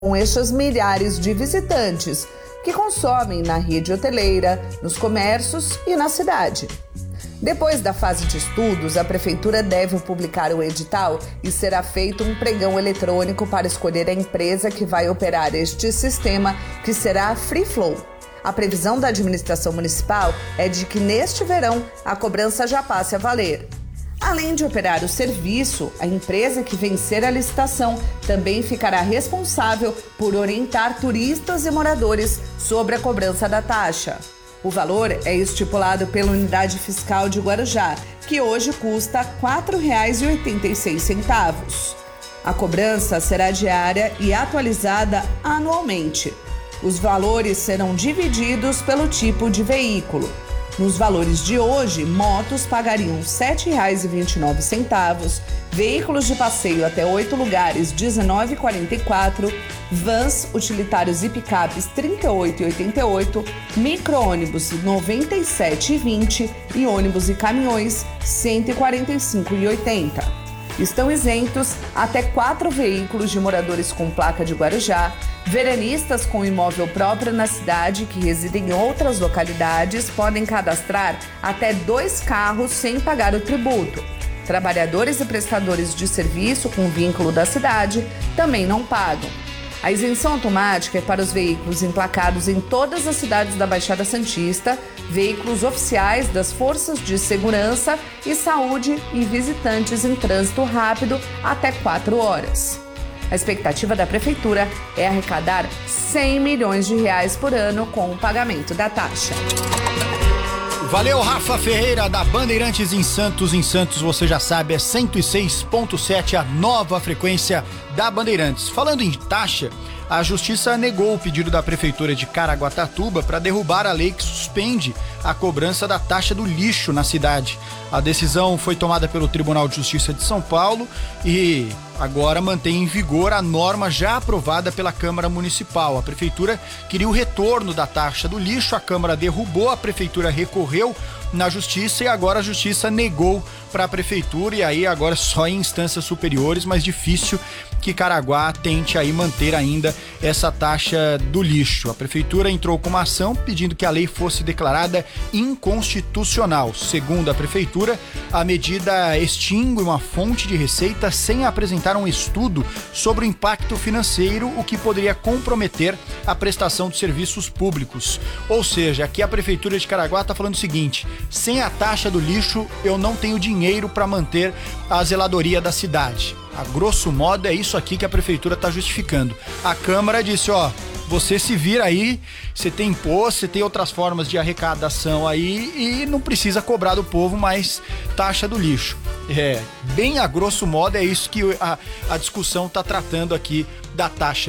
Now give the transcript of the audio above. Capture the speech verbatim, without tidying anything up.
com estes milhares de visitantes que consomem na rede hoteleira, nos comércios e na cidade. Depois da fase de estudos, a Prefeitura deve publicar o edital e será feito um pregão eletrônico para escolher a empresa que vai operar este sistema, que será a Free Flow. A previsão da administração municipal é de que neste verão a cobrança já passe a valer. Além de operar o serviço, a empresa que vencer a licitação também ficará responsável por orientar turistas e moradores sobre a cobrança da taxa. O valor é estipulado pela Unidade Fiscal de Guarujá, que hoje custa quatro reais e oitenta e seis centavos. A cobrança será diária e atualizada anualmente. Os valores serão divididos pelo tipo de veículo. Nos valores de hoje, motos pagariam sete reais e vinte e nove centavos, veículos de passeio até oito lugares dezenove reais e quarenta e quatro centavos, vans, utilitários e picapes trinta e oito reais e oitenta e oito centavos, micro-ônibus noventa e sete reais e vinte centavos e ônibus e caminhões cento e quarenta e cinco reais e oitenta centavos. Estão isentos até quatro veículos de moradores com placa de Guarujá, veranistas com imóvel próprio na cidade que residem em outras localidades podem cadastrar até dois carros sem pagar o tributo. Trabalhadores e prestadores de serviço com vínculo da cidade também não pagam. A isenção automática é para os veículos emplacados em todas as cidades da Baixada Santista, veículos oficiais das Forças de Segurança e Saúde e visitantes em trânsito rápido até quatro horas. A expectativa da Prefeitura é arrecadar cem milhões de reais por ano com o pagamento da taxa. Valeu, Rafa Ferreira, da Bandeirantes em Santos. Em Santos, você já sabe, é cento e seis ponto sete, a nova frequência da Bandeirantes. Falando em taxa, a Justiça negou o pedido da Prefeitura de Caraguatatuba para derrubar a lei que suspende a cobrança da taxa do lixo na cidade. A decisão foi tomada pelo Tribunal de Justiça de São Paulo e agora mantém em vigor a norma já aprovada pela Câmara Municipal. A Prefeitura queria o retorno da taxa do lixo, a Câmara derrubou, a Prefeitura recorreu na Justiça e agora a Justiça negou para a Prefeitura, e aí agora só em instâncias superiores, mas difícil que Caraguá tente aí manter ainda essa taxa do lixo. A Prefeitura entrou com uma ação pedindo que a lei fosse declarada inconstitucional. Segundo a Prefeitura, a medida extingue uma fonte de receita sem apresentar um estudo sobre o impacto financeiro, o que poderia comprometer a prestação de serviços públicos. Ou seja, aqui a Prefeitura de Caraguá está falando o seguinte: sem a taxa do lixo, eu não tenho dinheiro para manter a zeladoria da cidade. A grosso modo é isso aqui que a Prefeitura está justificando. A Câmara disse, ó, você se vira aí, você tem imposto, você tem outras formas de arrecadação aí e não precisa cobrar do povo mais taxa do lixo. É, bem a grosso modo é isso que a, a discussão está tratando aqui da taxa